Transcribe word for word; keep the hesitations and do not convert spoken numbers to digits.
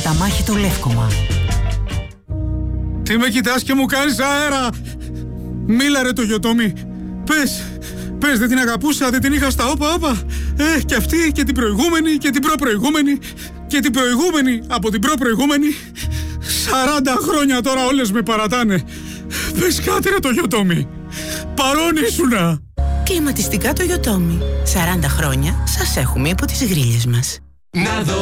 καταμάχη το Λεύκομα. Τι με κοιτάς και μου κάνεις αέρα! Μίλα ρε το Γιοτόμι. Πες, πες δεν την αγαπούσα, δεν την είχα στα όπα όπα. Ε, και αυτή και την προηγούμενη και την προπροηγούμενη και την προηγούμενη από την προπροηγούμενη. Σαράντα χρόνια τώρα όλες με παρατάνε. Πες κάτι ρε το Γιοτόμι. Παρόν ήσουνα. Κλιματιστικά το Γιοτόμι. σαράντα χρόνια σας έχουμε υπό τις γρίλες μας. Να δω.